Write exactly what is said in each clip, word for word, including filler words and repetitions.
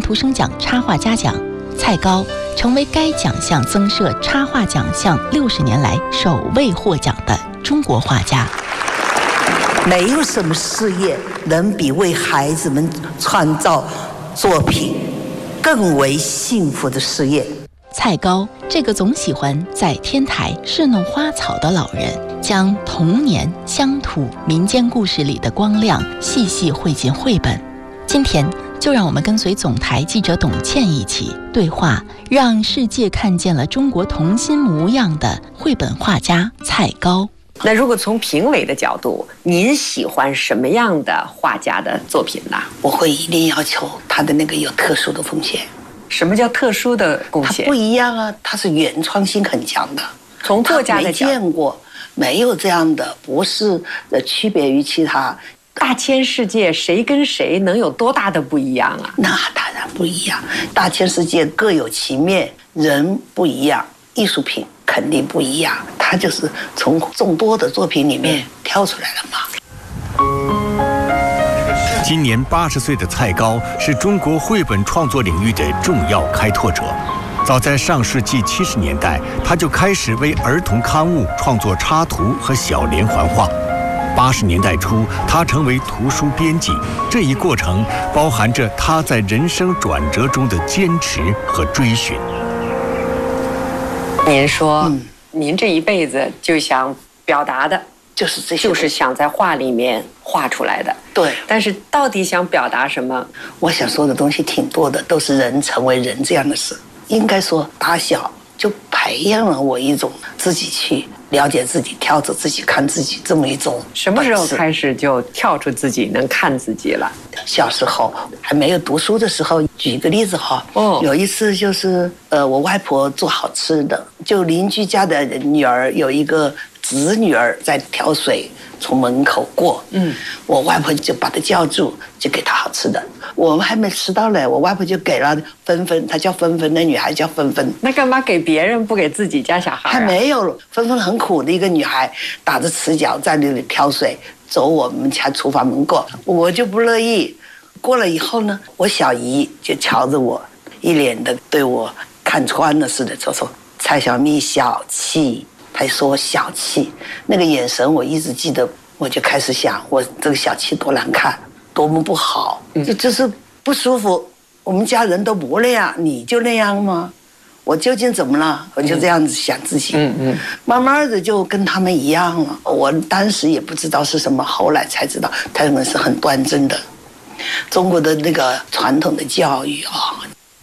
图生奖插画家奖，蔡高成为该奖项增设插画奖项六十年来首位获奖的中国画家。 没有什么事业能比为孩子们创造作品更为幸福的事业。 蔡高这个总喜欢在天台侍弄花草的老人，将童年、乡土、民间故事里的光亮细细汇进绘本。今天就让我们跟随总台记者董倩一起对话，让世界看见了中国童心模样的绘本画家蔡高。 那如果从评委的角度，您喜欢什么样的画家的作品呢？ 我会一定要求他的那个有特殊的贡献。 什么叫特殊的贡献？ 他不一样啊，他是原创性很强的。 从作家的角度，没见过，没有这样的，不是呃区别于其他。 大千世界谁跟谁能有多大的不一样啊？ 那当然不一样，大千世界各有其面，人不一样，艺术品肯定不一样。他就是从众多的作品里面挑出来了嘛。 今年八十岁的蔡高是中国绘本创作领域的重要开拓者。早在上世纪七十年代，他就开始为儿童刊物创作插图和小连环画。八十年代初，他成为图书编辑，这一过程包含着他在人生转折中的坚持和追寻。 您说， 嗯， 您这一辈子就想表达的就是这些， 就是想在画里面画出来的。 对， 但是到底想表达什么？ 我想说的东西挺多的，都是人成为人这样的事。应该说，打小就培养了我一种自己去了解自己、跳着自己看自己这么一种。 什么时候开始就跳出自己能看自己了？ 小时候还没有读书的时候，举一个例子哈， 哦， 有一次就是呃，我外婆做好吃的，就邻居家的女儿有一个侄女儿在挑水，从门口过，嗯，我外婆就把她叫住，就给她好吃的。我们还没吃到嘞，我外婆就给了芬芬，她叫芬芬，那女孩叫芬芬。 那干嘛给别人不给自己家小孩啊？ 还没有，芬芬很苦的一个女孩，打着赤脚在那里挑水，走我们家厨房门过，我就不乐意。过了以后呢，我小姨就瞧着我，一脸的对我看穿了似的，就说蔡小蜜小气。还说我小气，那个眼神我一直记得，我就开始想，我这个小气多难看，多么不好，就就是不舒服。我们家人都不那样，你就那样吗？我究竟怎么了？我就这样子想自己，嗯嗯，慢慢的就跟他们一样了。我当时也不知道是什么，后来才知道他们是很端正的，中国的那个传统的教育啊。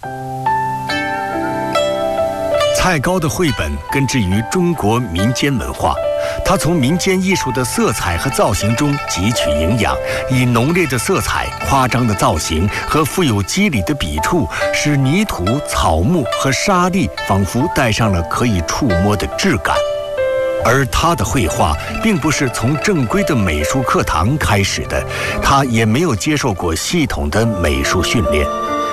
蔡高的绘本根植于中国民间文化，他从民间艺术的色彩和造型中汲取营养，以浓烈的色彩、夸张的造型和富有肌理的笔触，使泥土、草木和沙粒仿佛带上了可以触摸的质感。而他的绘画并不是从正规的美术课堂开始的，他也没有接受过系统的美术训练。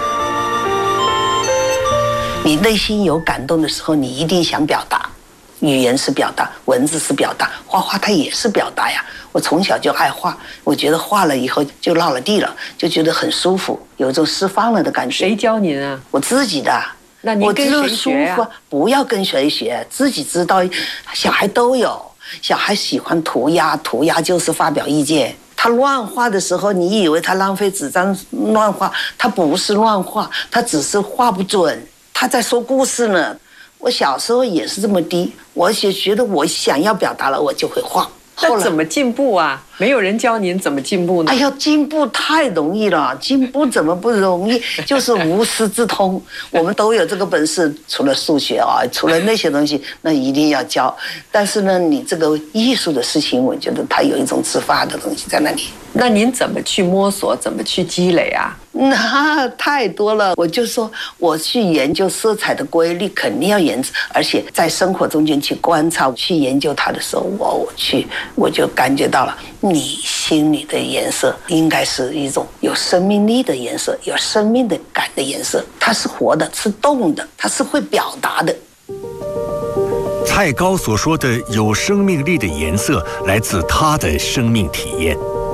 你内心有感动的时候，你一定想表达，语言是表达，文字是表达，画画它也是表达呀。我从小就爱画，我觉得画了以后就落了地了，就觉得很舒服，有一种释放了的感觉。 谁教您啊？ 我自己的。 那您跟谁学呀？ 不要跟谁学，自己知道。小孩都有，小孩喜欢涂鸦，涂鸦就是发表意见。他乱画的时候，你以为他浪费纸张乱画，他不是乱画，他只是画不准。他在说故事呢。我小时候也是这么低，我也觉得我想要表达了，我就会画。 那怎么进步啊？没有人教您怎么进步呢？ 哎呀，进步太容易了，进步怎么不容易？就是无师自通，我们都有这个本事。除了数学啊，除了那些东西，那一定要教。但是呢，你这个艺术的事情，我觉得它有一种自发的东西在那里。 那您怎么去摸索，怎么去积累啊？ 那太多了，我就说我去研究色彩的规律，肯定要研究，而且在生活中间去观察、去研究它的时候，我我去我就感觉到了，你心里的颜色应该是一种有生命力的颜色，有生命的感的颜色，它是活的，是动的，它是会表达的。 蔡高所说的有生命力的颜色，来自他的生命体验。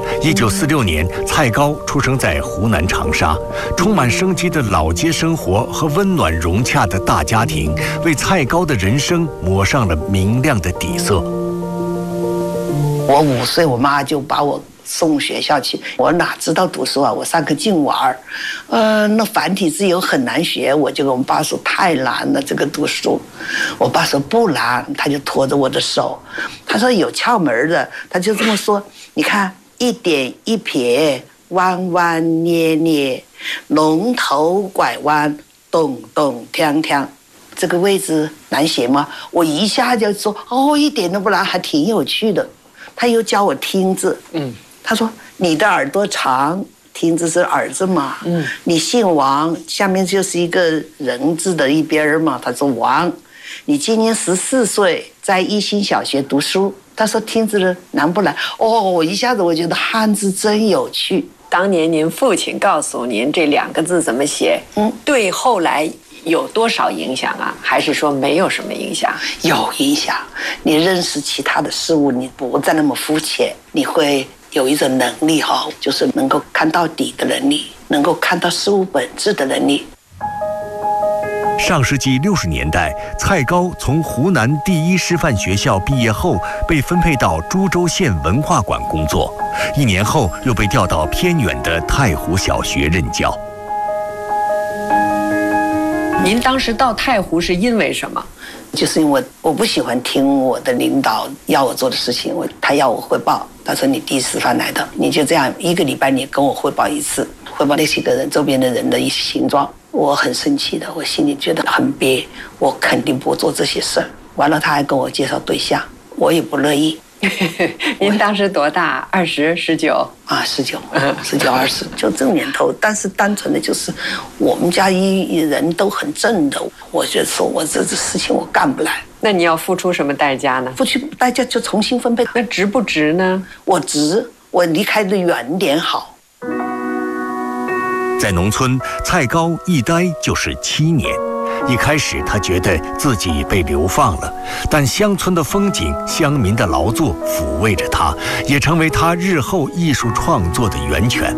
一九四六年，蔡高出生在湖南长沙。充满生机的老街生活和温暖融洽的大家庭，为蔡高的人生抹上了明亮的底色。 我五岁，我妈就把我送学校去，我哪知道读书啊？我上课净玩儿，呃，那繁体字又很难学，我就跟我爸说太难了，这个读书。我爸说不难，他就拖着我的手，他说有窍门的，他就这么说，你看一点一撇，弯弯捏捏，龙头拐弯，咚咚锵锵。这个位置难写吗？我一下就说哦，一点都不难，还挺有趣的。他又教我听字，嗯，他说你的耳朵长，听字是耳字嘛，嗯，你姓王，下面就是一个人字的一边嘛。他说王，你今年十四岁，在一心小学读书。他说听字的难不难？哦，我一下子我觉得汉字真有趣。 当年您父亲告诉您这两个字怎么写，嗯，对后来有多少影响啊？还是说没有什么影响？ 有影响。你认识其他的事物，你不再那么肤浅，你会有一种能力哈，就是能够看到底的能力，能够看到事物本质的能力。 上世纪六十年代，蔡高从湖南第一师范学校毕业后，被分配到株洲县文化馆工作，一年后又被调到偏远的太湖小学任教。 您当时到太湖是因为什么？ 就是因为我不喜欢听我的领导要我做的事情，我他要我汇报，他说你第一师范来的，你就这样一个礼拜你跟我汇报一次，汇报那些个人周边的人的一些形状。我很生气的，我心里觉得很憋，我肯定不做这些事儿。完了他还跟我介绍对象，我也不乐意。 您当时多大？二十、十九啊，十九，十九、二十，就这年头。但是单纯的就是我们家一人都很正的，我就说我这这事情我干不来。 那你要付出什么代价呢？ 付出代价就重新分配。 那值不值呢？ 我值，我离开的远点好。 在农村，蔡高一待就是七年。一开始他觉得自己被流放了，但乡村的风景、乡民的劳作抚慰着他，也成为他日后艺术创作的源泉。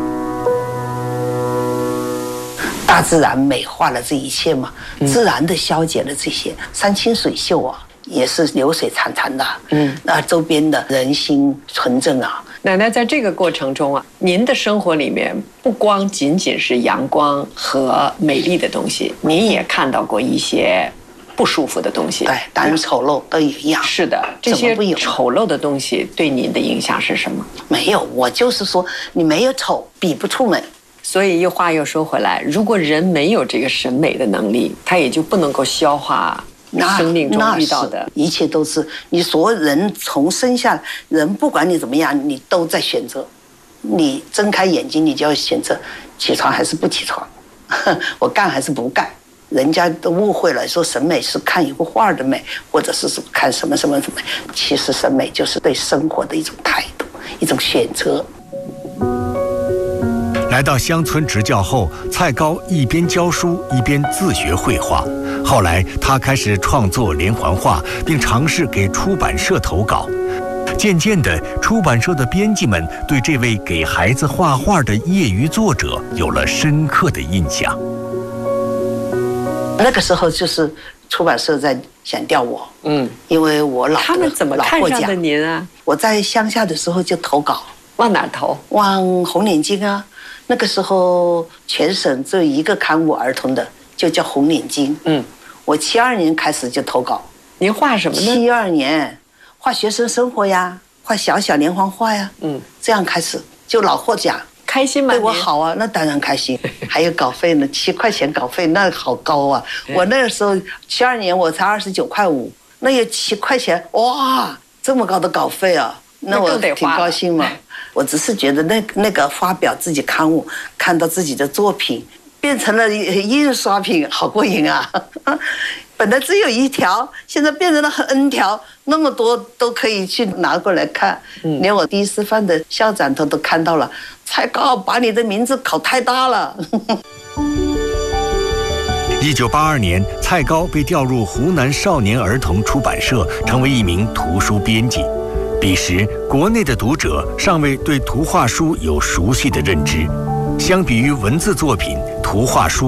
大自然美化了这一切嘛，自然的消解了这些。山清水秀啊，也是流水潺潺的。嗯，那周边的人心纯正啊。 奶奶在这个过程中啊，您的生活里面不光仅仅是阳光和美丽的东西，您也看到过一些不舒服的东西。 对，当然丑陋都一样。 是的，这些丑陋的东西对您的影响是什么？ 没有，我就是说，你没有丑，比不出美。 所以又话又说回来，如果人没有这个审美的能力，他也就不能够消化生命中遇到的一切。都是你所有人从生下人，不管你怎么样，你都在选择。你睁开眼睛，你就要选择起床还是不起床，我干还是不干。人家都误会了，说审美是看一幅画的美，或者是看什么什么什么。其实审美就是对生活的一种态度，一种选择。 来到乡村执教后，蔡高一边教书一边自学绘画。后来他开始创作连环画，并尝试给出版社投稿。渐渐的，出版社的编辑们对这位给孩子画画的业余作者有了深刻的印象。 那个时候就是出版社在想调我，嗯，因为我老他们怎么看上的您啊？ 我在乡下的时候就投稿， 往哪投？ 往《红领巾》啊。那个时候全省只有一个刊物儿童的，就叫《红领巾》。嗯，我七二年开始就投稿。 您画什么呢？ 七二年画学生生活呀，画小小连环画呀。嗯，这样开始就老获奖， 开心吗？ 对我好啊，那当然开心。还有稿费呢，七块钱稿费，那好高啊！我那个时候七二年我才二十九块五，那有七块钱，哇，这么高的稿费啊！那我挺高兴嘛。我只是觉得那那个发表自己刊物，看到自己的作品变成了印刷品，好过瘾啊！本来只有一条，现在变成了 N 条，那么多都可以去拿过来看。嗯、连我第一师范的校长他都看到了，蔡高把你的名字考太大了。 一九八二年，蔡高被调入湖南少年儿童出版社，成为一名图书编辑。 彼时，国内的读者尚未对图画书有熟悉的认知。相比于文字作品，图画书